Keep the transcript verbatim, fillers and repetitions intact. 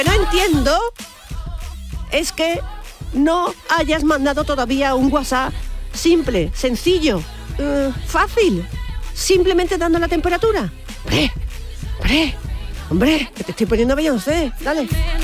No entiendo es que no hayas mandado todavía un WhatsApp simple, sencillo, uh, fácil, simplemente dando la temperatura. Hombre, hombre, hombre, que te estoy poniendo Beyoncé, dale.